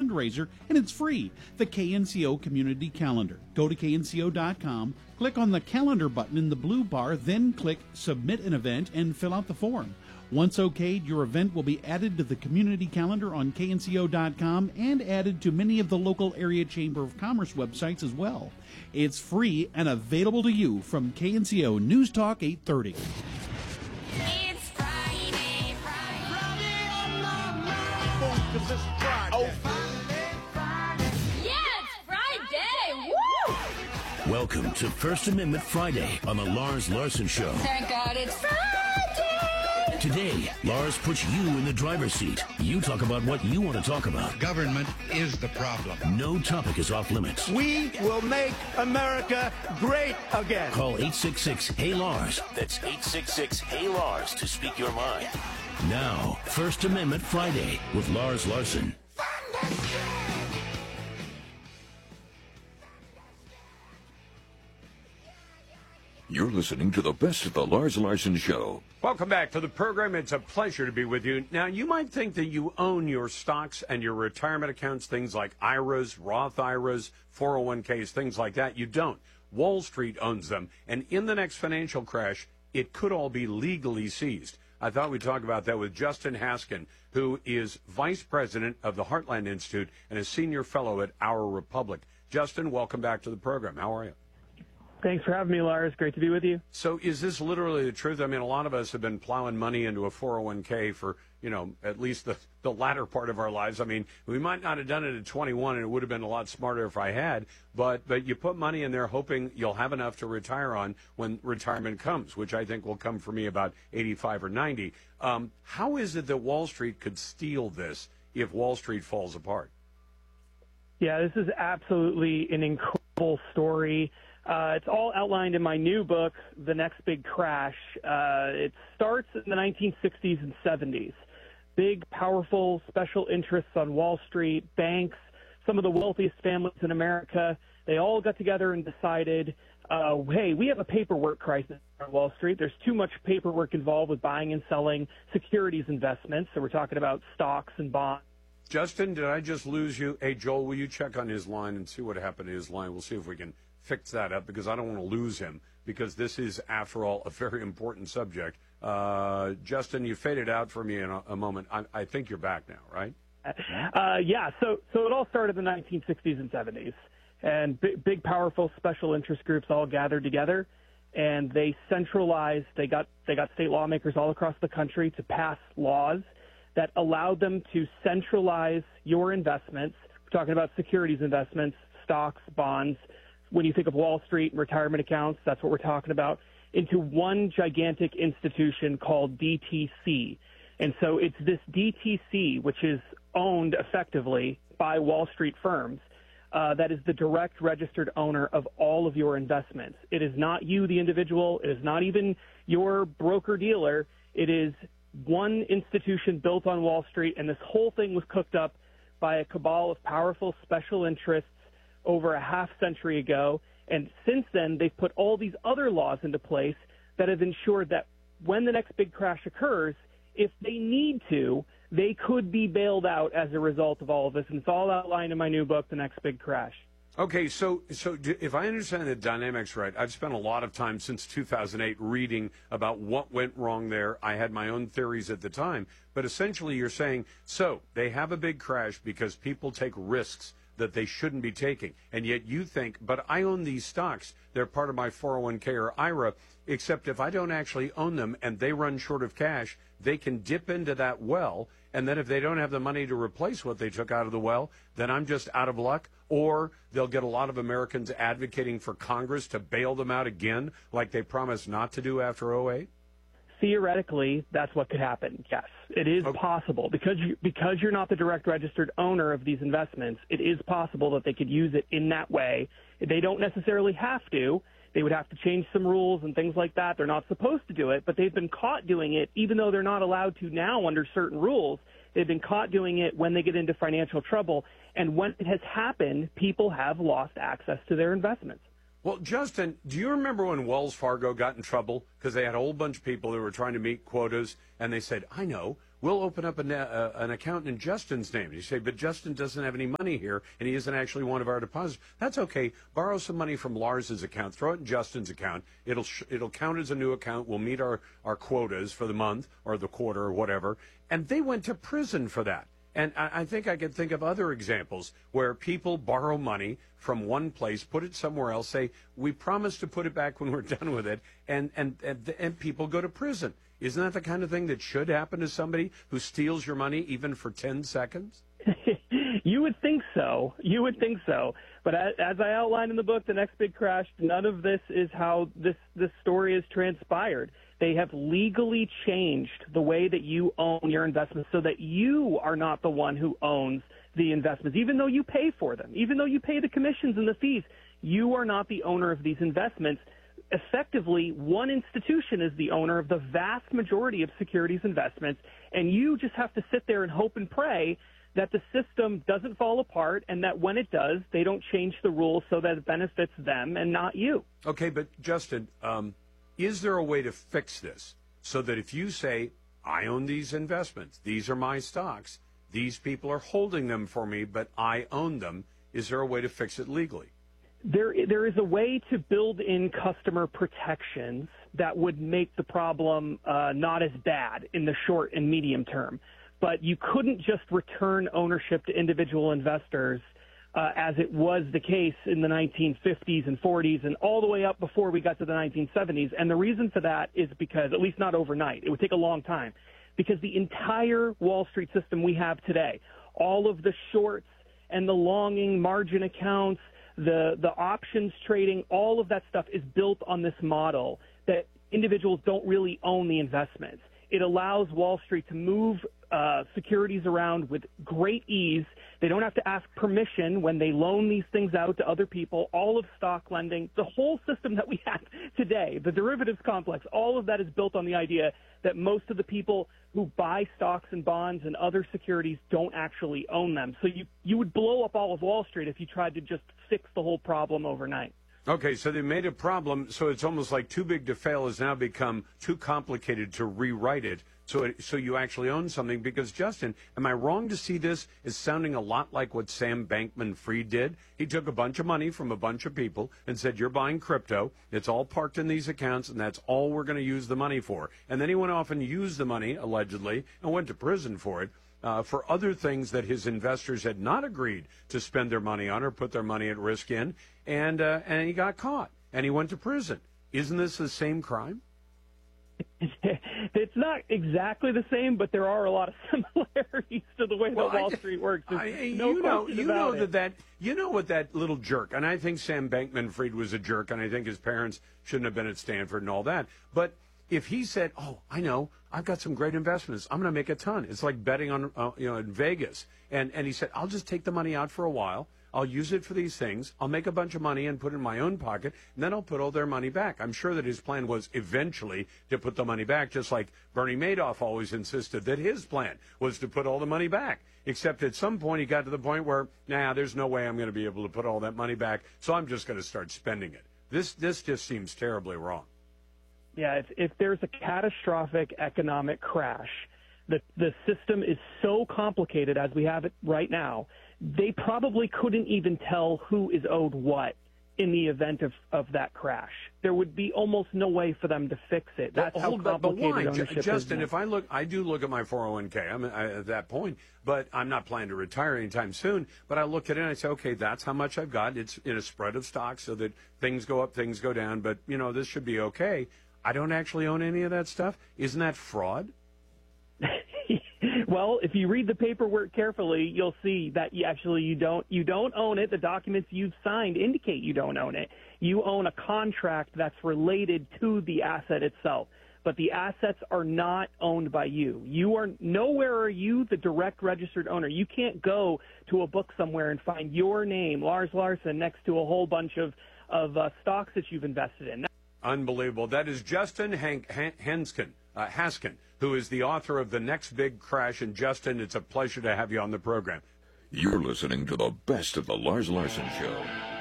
fundraiser, and it's free. The KNCO Community Calendar. Go to knco.com, click on the calendar button in the blue bar, then click Submit an Event and fill out the form. Once okayed, your event will be added to the community calendar on knco.com and added to many of the local area Chamber of Commerce websites as well. It's free and available to you from KNCO News Talk 830. It's Friday. on my mind. 'Cause it's Friday. Oh, Yeah, it's Friday. Woo! Welcome to First Amendment Friday on the Lars Larson Show. Thank God it's Friday. Today, Lars puts you in the driver's seat. You talk about what you want to talk about. Government is the problem. No topic is off limits. we will make America great again. Call 866-HEY-LARS. That's 866-HEY-LARS to speak your mind. Now, First Amendment Friday with Lars Larson. You're listening to the best of the Lars Larson Show. Welcome back to the program. It's a pleasure to be with you. Now, you might think that you own your stocks and your retirement accounts, things like IRAs, Roth IRAs, 401ks, things like that. You don't. Wall Street owns them. And in the next financial crash, it could all be legally seized. I thought we'd talk about that with Justin Haskin, who is vice president of the Heartland Institute and a senior fellow at Our Republic. Justin, welcome back to the program. How are you? Thanks for having me, Lars. Great to be with you. So is this literally the truth? I mean, a lot of us have been plowing money into a 401k for, at least the latter part of our lives. I mean, we might not have done it at 21, and it would have been a lot smarter if I had. But you put money in there hoping you'll have enough to retire on when retirement comes, which I think will come for me about 85 or 90. How is it that Wall Street could steal this if Wall Street falls apart? Yeah, this is absolutely an incredible story. It's all outlined in my new book, The Next Big Crash. It starts in the 1960s and 70s. Big, powerful special interests on Wall Street, banks, some of the wealthiest families in America, they all got together and decided, hey, we have a paperwork crisis on Wall Street. There's too much paperwork involved with buying and selling securities investments. So we're talking about stocks and bonds. Justin, did I just lose you? Hey, Joel, will you check on his line and see what happened to his line? We'll see if we can fix that up, because I don't want to lose him, because this is, after all, a very important subject. Justin, you faded out for me in a moment. I think you're back now, right? Yeah, so it all started in the 1960s and 70s, and big, powerful special interest groups all gathered together, and they centralized. They got state lawmakers all across the country to pass laws that allowed them to centralize your investments. We're talking about securities investments, stocks, bonds. When you think of Wall Street and retirement accounts, that's what we're talking about, into one gigantic institution called DTC. And so it's this DTC, which is owned effectively by Wall Street firms, that is the direct registered owner of all of your investments. It is not you, the individual. It is not even your broker-dealer. It is one institution built on Wall Street, and this whole thing was cooked up by a cabal of powerful special interests over a half century ago. And since then, they've put all these other laws into place that have ensured that when the next big crash occurs, if they need to, they could be bailed out as a result of all of this. And it's all outlined in my new book, The Next Big Crash. Okay, so if I understand the dynamics right, I've spent a lot of time since 2008 reading about what went wrong there. I had my own theories at the time. But essentially you're saying, so they have a big crash because people take risks that they shouldn't be taking. And yet you think, but I own these stocks. They're part of my 401k or IRA, except if I don't actually own them and they run short of cash, they can dip into that well. And then if they don't have the money to replace what they took out of the well, then I'm just out of luck. Or they'll get a lot of Americans advocating for Congress to bail them out again, like they promised not to do after '08. Theoretically, that's what could happen. Yes, it is possible because you're not the direct registered owner of these investments. It is possible that they could use it in that way. They don't necessarily have to. They would have to change some rules and things like that. They're not supposed to do it, but they've been caught doing it, even though they're not allowed to now under certain rules. They've been caught doing it when they get into financial trouble. And when it has happened, people have lost access to their investments. Well, Justin, do you remember when Wells Fargo got in trouble because they had a whole bunch of people who were trying to meet quotas, and they said, I know, we'll open up an account in Justin's name. You say, but Justin doesn't have any money here, and he isn't actually one of our depositors. That's okay. Borrow some money from Lars's account. Throw it in Justin's account. It'll count as a new account. We'll meet our quotas for the month or the quarter or whatever. And they went to prison for that. And I think I could think of other examples where people borrow money from one place, put it somewhere else, say, we promise to put it back when we're done with it, and people go to prison. Isn't that the kind of thing that should happen to somebody who steals your money even for 10 seconds? You would think so. You would think so. But as I outlined in the book, The Next Big Crash, none of this is how this story has transpired. They have legally changed the way that you own your investments so that you are not the one who owns the investments, even though you pay for them, even though you pay the commissions and the fees. You are not the owner of these investments. Effectively, one institution is the owner of the vast majority of securities investments, and you just have to sit there and hope and pray that the system doesn't fall apart and that when it does, they don't change the rules so that it benefits them and not you. Okay, but Justin, is there a way to fix this so that if you say, I own these investments, these are my stocks, these people are holding them for me, but I own them, is there a way to fix it legally? There is a way to build in customer protections that would make the problem not as bad in the short and medium term. But you couldn't just return ownership to individual investors as it was the case in the 1950s and 40s and all the way up before we got to the 1970s. And the reason for that is because, at least not overnight, it would take a long time, because the entire Wall Street system we have today, all of the shorts and the longing margin accounts, the options trading, all of that stuff is built on this model that individuals don't really own the investments. It allows Wall Street to move securities around with great ease. They don't have to ask permission when they loan these things out to other people. All of stock lending, the whole system that we have today, the derivatives complex, all of that is built on the idea that most of the people who buy stocks and bonds and other securities don't actually own them. So you would blow up all of Wall Street if you tried to just fix the whole problem overnight. Okay, so they made a problem, so it's almost like too big to fail has now become too complicated to rewrite it, so you actually own something. Because, Justin, am I wrong to see this as sounding a lot like what Sam Bankman-Fried did? He took a bunch of money from a bunch of people and said, you're buying crypto, it's all parked in these accounts, and that's all we're going to use the money for. And then he went off and used the money, allegedly, and went to prison for it. For other things that his investors had not agreed to spend their money on or put their money at risk in, and he got caught, and he went to prison. Isn't this the same crime? It's not exactly the same, but there are a lot of similarities to the way that Wall Street works. You know what that little jerk, and I think Sam Bankman-Fried was a jerk, and I think his parents shouldn't have been at Stanford and all that, but if he said, oh, I know, I've got some great investments, I'm going to make a ton. It's like betting on, in Vegas. And he said, I'll just take the money out for a while. I'll use it for these things. I'll make a bunch of money and put it in my own pocket, and then I'll put all their money back. I'm sure that his plan was eventually to put the money back, just like Bernie Madoff always insisted that his plan was to put all the money back. Except at some point he got to the point where, there's no way I'm going to be able to put all that money back, so I'm just going to start spending it. This just seems terribly wrong. Yeah, if there's a catastrophic economic crash, the system is so complicated as we have it right now, they probably couldn't even tell who is owed what in the event of that crash. There would be almost no way for them to fix it. That's how complicated ownership is. Justin, if I do look at my 401k, I'm at that point, but I'm not planning to retire anytime soon. But I look at it and I say, okay, that's how much I've got. It's in a spread of stocks so that things go up, things go down. But, this should be okay. I don't actually own any of that stuff. Isn't that fraud? Well, if you read the paperwork carefully, you'll see that you don't own it. The documents you've signed indicate you don't own it. You own a contract that's related to the asset itself, but the assets are not owned by you. Nowhere are you the direct registered owner. You can't go to a book somewhere and find your name, Lars Larson, next to a whole bunch of stocks that you've invested in. Unbelievable. That is Justin Haskin, who is the author of The Next Big Crash. And Justin, it's a pleasure to have you on the program. You're listening to the best of the Lars Larson Show.